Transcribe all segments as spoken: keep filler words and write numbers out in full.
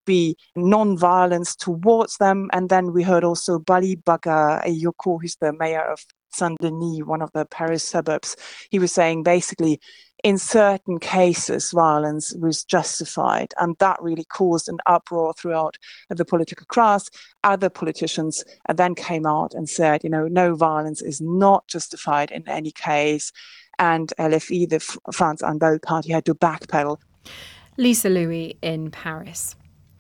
be non-violence towards them. And then we heard also Bali Baga Eyoko, who's the mayor of Saint-Denis, one of the Paris suburbs. He was saying basically, in certain cases, violence was justified. And that really caused an uproar throughout the political class. Other politicians then came out and said, you know, no, violence is not justified in any case. And L F I, the France Unbowed Party, had to backpedal. Lisa Louis in Paris.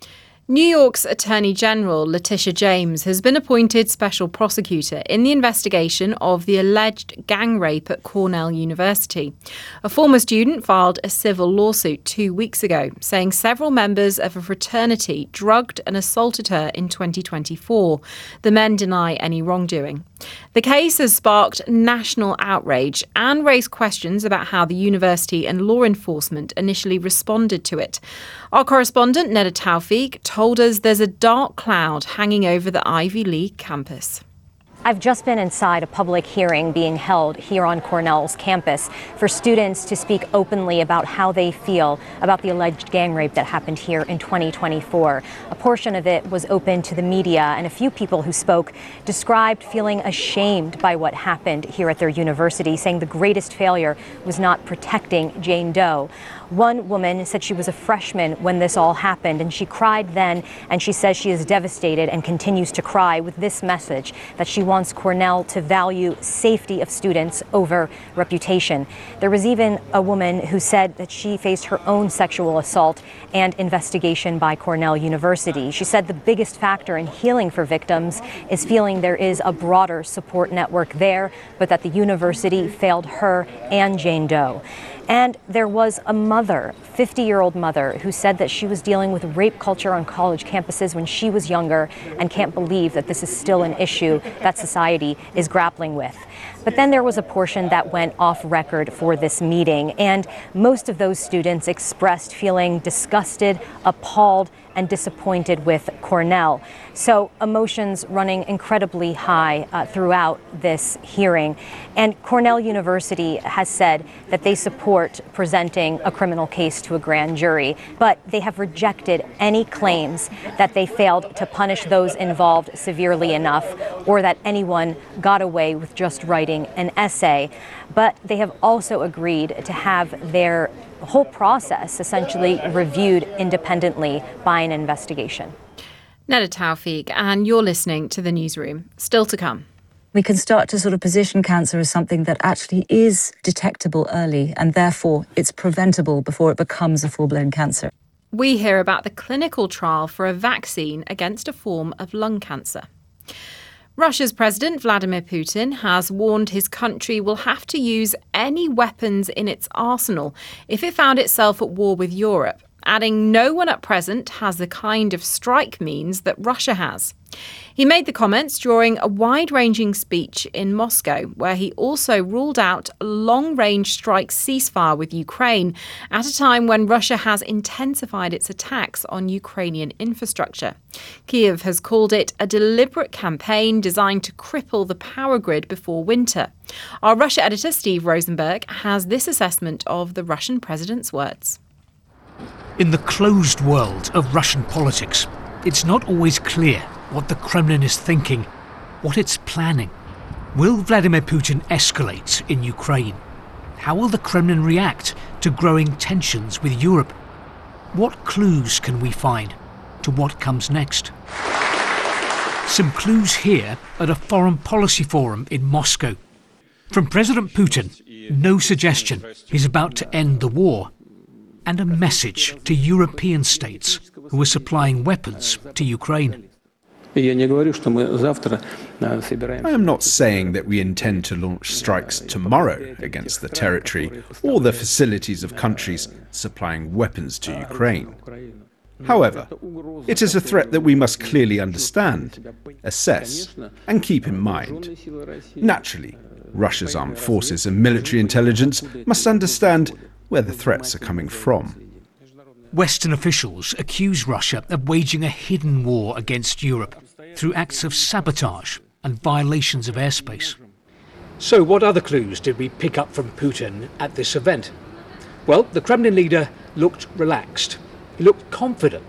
New York's Attorney General Letitia James has been appointed special prosecutor in the investigation of the alleged gang rape at Cornell University. A former student filed a civil lawsuit two weeks ago, saying several members of a fraternity drugged and assaulted her in twenty twenty-four. The men deny any wrongdoing. The case has sparked national outrage and raised questions about how the university and law enforcement initially responded to it. Our correspondent, Neda Tawfiq, told us there's a dark cloud hanging over the Ivy League campus. I've just been inside a public hearing being held here on Cornell's campus for students to speak openly about how they feel about the alleged gang rape that happened here in twenty twenty-four. A portion of it was open to the media, and a few people who spoke described feeling ashamed by what happened here at their university, saying the greatest failure was not protecting Jane Doe. One woman said she was a freshman when this all happened, and she cried then, and she says she is devastated and continues to cry with this message that she wants Cornell to value safety of students over reputation. There was even a woman who said that she faced her own sexual assault and investigation by Cornell University. She said the biggest factor in healing for victims is feeling there is a broader support network there, but that the university failed her and Jane Doe. And there was a mother, fifty-year-old mother, who said that she was dealing with rape culture on college campuses when she was younger and can't believe that this is still an issue that society is grappling with. But then there was a portion that went off record for this meeting, and most of those students expressed feeling disgusted, appalled, and disappointed with Cornell. So emotions running incredibly high uh, throughout this hearing. And Cornell University has said that they support presenting a criminal case to a grand jury, but they have rejected any claims that they failed to punish those involved severely enough, or that anyone got away with just writing an essay. But they have also agreed to have their whole process essentially reviewed independently by an investigation. Neda Tawfiq, and you're listening to The Newsroom. Still to come. We can start to sort of position cancer as something that actually is detectable early, and therefore it's preventable before it becomes a full-blown cancer. We hear about the clinical trial for a vaccine against a form of lung cancer. Russia's President Vladimir Putin has warned his country will have to use any weapons in its arsenal if it found itself at war with Europe, adding no one at present has the kind of strike means that Russia has. He made the comments during a wide-ranging speech in Moscow, where he also ruled out a long-range strike ceasefire with Ukraine at a time when Russia has intensified its attacks on Ukrainian infrastructure. Kyiv has called it a deliberate campaign designed to cripple the power grid before winter. Our Russia editor, Steve Rosenberg, has this assessment of the Russian president's words. In the closed world of Russian politics, it's not always clear what the Kremlin is thinking, what it's planning. Will Vladimir Putin escalate in Ukraine? How will the Kremlin react to growing tensions with Europe? What clues can we find to what comes next? Some clues here at a foreign policy forum in Moscow. From President Putin, no suggestion he's about to end the war, and a message to European states who are supplying weapons to Ukraine. I am not saying that we intend to launch strikes tomorrow against the territory or the facilities of countries supplying weapons to Ukraine. However, it is a threat that we must clearly understand, assess, and keep in mind. Naturally, Russia's armed forces and military intelligence must understand where the threats are coming from. Western officials accuse Russia of waging a hidden war against Europe through acts of sabotage and violations of airspace. So what other clues did we pick up from Putin at this event? Well, the Kremlin leader looked relaxed. He looked confident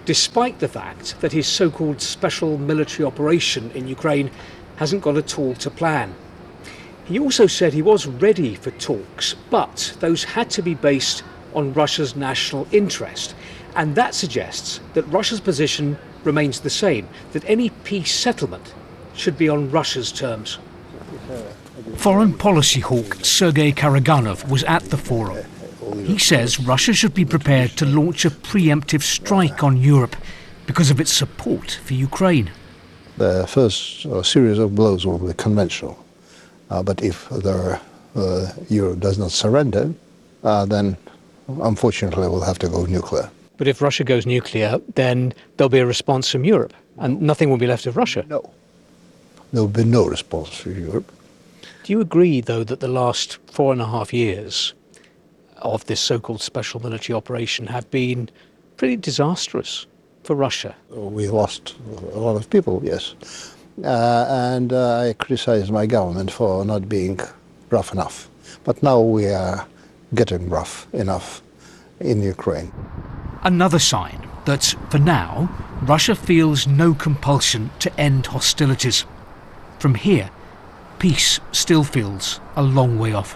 despite the fact that his so-called special military operation in Ukraine hasn't gone at all to plan. He also said he was ready for talks, but those had to be based on Russia's national interest. And that suggests that Russia's position remains the same, that any peace settlement should be on Russia's terms. Foreign policy hawk Sergei Karaganov was at the forum. He says Russia should be prepared to launch a preemptive strike on Europe because of its support for Ukraine. The first uh, series of blows will be conventional. Uh, but if the, uh, Europe does not surrender, uh, then unfortunately we'll have to go nuclear. But if Russia goes nuclear, then there'll be a response from Europe, and nothing will be left of Russia. No. There will be no response from Europe. Do you agree, though, that the last four and a half years of this so-called special military operation have been pretty disastrous for Russia? We lost a lot of people, yes. Uh, and uh, I criticize my government for not being rough enough. But now we are getting rough enough in Ukraine. Another sign that, for now, Russia feels no compulsion to end hostilities. From here, peace still feels a long way off.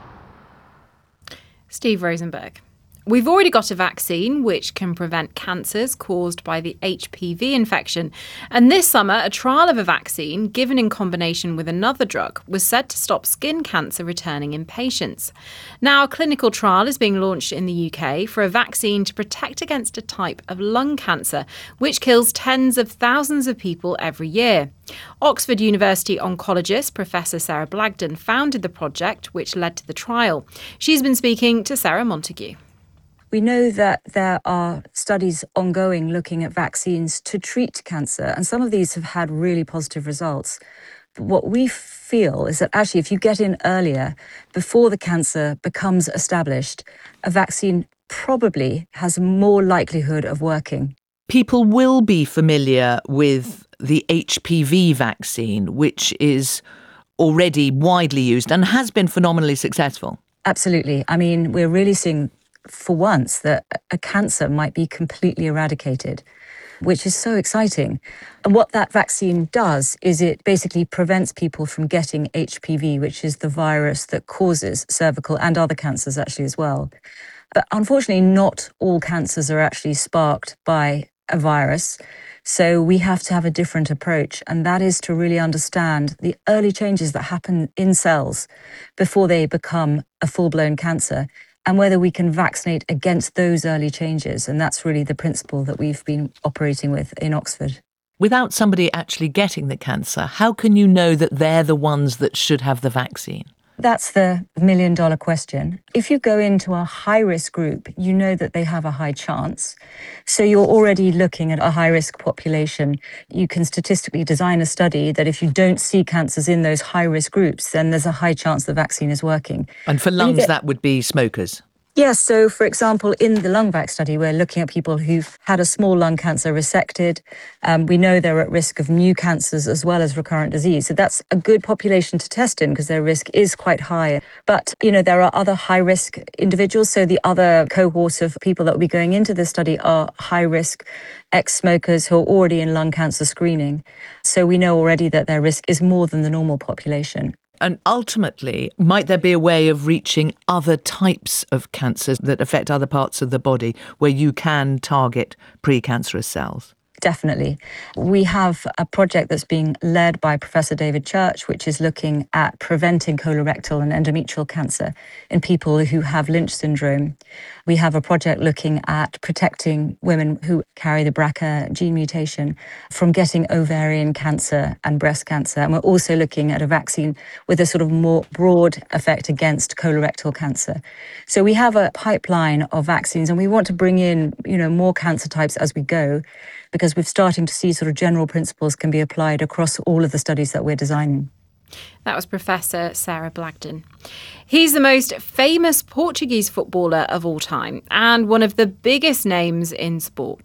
Steve Rosenberg. We've already got a vaccine which can prevent cancers caused by the H P V infection. And this summer, a trial of a vaccine given in combination with another drug was said to stop skin cancer returning in patients. Now, a clinical trial is being launched in the U K for a vaccine to protect against a type of lung cancer, which kills tens of thousands of people every year. Oxford University oncologist Professor Sarah Blagden founded the project, which led to the trial. She's been speaking to Sarah Montague. We know that there are studies ongoing looking at vaccines to treat cancer, and some of these have had really positive results. But what we feel is that actually if you get in earlier, before the cancer becomes established, a vaccine probably has more likelihood of working. People will be familiar with the H P V vaccine, which is already widely used and has been phenomenally successful. Absolutely. I mean, we're really seeing for once that a cancer might be completely eradicated, which is so exciting. And what that vaccine does is it basically prevents people from getting H P V, which is the virus that causes cervical and other cancers actually as well. But unfortunately, not all cancers are actually sparked by a virus. So we have to have a different approach, and that is to really understand the early changes that happen in cells before they become a full-blown cancer, and whether we can vaccinate against those early changes. And that's really the principle that we've been operating with in Oxford. Without somebody actually getting the cancer, how can you know that they're the ones that should have the vaccine? That's the million dollar question. If you go into a high risk group, you know that they have a high chance. So you're already looking at a high risk population. You can statistically design a study that if you don't see cancers in those high risk groups, then there's a high chance the vaccine is working. And for lungs, get- that would be smokers. Yes, so for example, in the LungVac study, we're looking at people who've had a small lung cancer resected. Um, we know they're at risk of new cancers as well as recurrent disease. So that's a good population to test in because their risk is quite high. But, you know, there are other high-risk individuals. So the other cohort of people that will be going into this study are high-risk ex-smokers who are already in lung cancer screening. So we know already that their risk is more than the normal population. And ultimately, might there be a way of reaching other types of cancers that affect other parts of the body where you can target precancerous cells? Definitely. We have a project that's being led by Professor David Church, which is looking at preventing colorectal and endometrial cancer in people who have Lynch syndrome. We have a project looking at protecting women who carry the B R C A gene mutation from getting ovarian cancer and breast cancer. And we're also looking at a vaccine with a sort of more broad effect against colorectal cancer. So we have a pipeline of vaccines, and we want to bring in, you know, more cancer types as we go, because we're starting to see sort of general principles can be applied across all of the studies that we're designing. That was Professor Sarah Blagden. He's the most famous Portuguese footballer of all time and one of the biggest names in sport.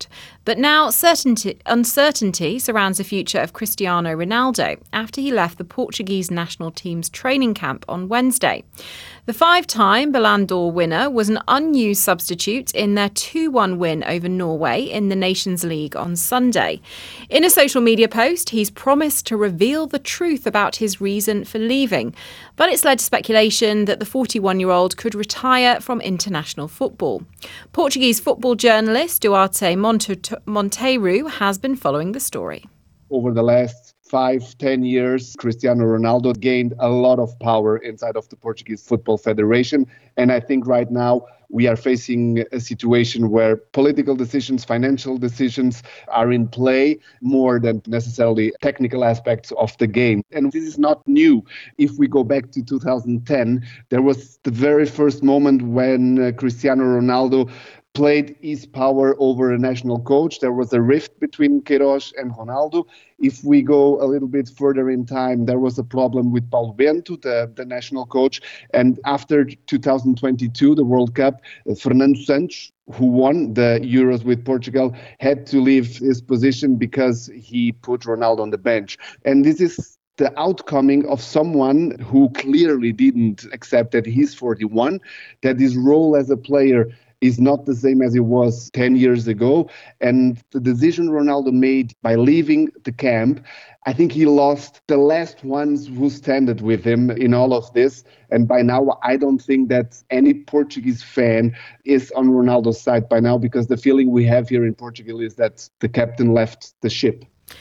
But now certainty, uncertainty surrounds the future of Cristiano Ronaldo after he left the Portuguese national team's training camp on Wednesday. The five-time Ballon d'Or winner was an unused substitute in their two one win over Norway in the Nations League on Sunday. In a social media post, he's promised to reveal the truth about his reason for leaving, but it's led to speculation that the forty-one-year-old could retire from international football. Portuguese football journalist Duarte Monte- Monteiro has been following the story. Over the last five, ten years, Cristiano Ronaldo gained a lot of power inside of the Portuguese Football Federation. And I think right now we are facing a situation where political decisions, financial decisions are in play more than necessarily technical aspects of the game. And this is not new. If we go back to two thousand ten, there was the very first moment when uh, Cristiano Ronaldo played his power over a national coach. There was a rift between Queiroz and Ronaldo. If we go a little bit further in time, there was a problem with Paulo Bento, the, the national coach. And after two thousand twenty-two, the World Cup, uh, Fernando Santos, who won the Euros with Portugal, had to leave his position because he put Ronaldo on the bench. And this is the outcoming of someone who clearly didn't accept that he's forty-one, that his role as a player is not the same as it was ten years ago. And the decision Ronaldo made by leaving the camp, I think he lost the last ones who standed with him in all of this. And by now, I don't think that any Portuguese fan is on Ronaldo's side by now, because the feeling we have here in Portugal is that the captain left the ship.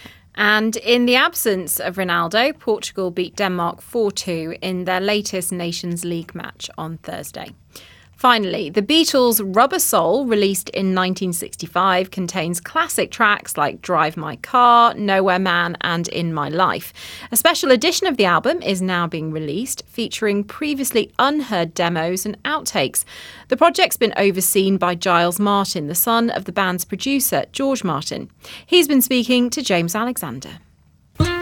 And in the absence of Ronaldo, Portugal beat Denmark four two in their latest Nations League match on Thursday. Finally, the Beatles' Rubber Soul, released in nineteen sixty-five, contains classic tracks like Drive My Car, Nowhere Man and In My Life. A special edition of the album is now being released, featuring previously unheard demos and outtakes. The project's been overseen by Giles Martin, the son of the band's producer, George Martin. He's been speaking to James Alexander.